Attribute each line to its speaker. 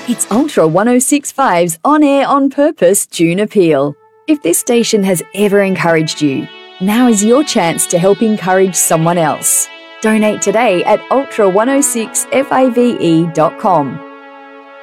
Speaker 1: It's Ultra 1065's On Air On Purpose June Appeal. If this station has ever encouraged you, now is your chance to help encourage someone else. Donate today at ultra106fave.com.